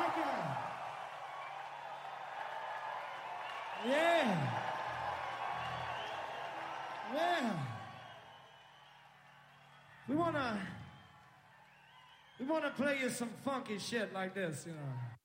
Thank you. Yeah. Yeah. We wanna play you some funky shit like this, you know.